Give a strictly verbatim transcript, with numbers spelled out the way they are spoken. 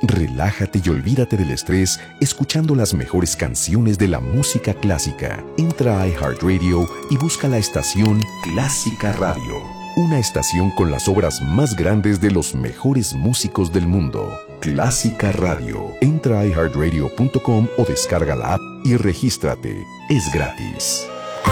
Relájate y olvídate del estrés escuchando las mejores canciones de la música clásica. Entra a iHeartRadio y busca la estación Clásica Radio. Una estación con las obras más grandes de los mejores músicos del mundo. Clásica Radio. Entra a i heart radio punto com o descarga la app y regístrate. Es gratis.